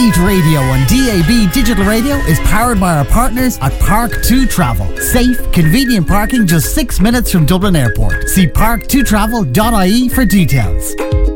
Fleet Radio on DAB Digital Radio is powered by our partners at Park2 Travel. Safe, convenient parking just 6 minutes from Dublin Airport. See park2travel.ie for details.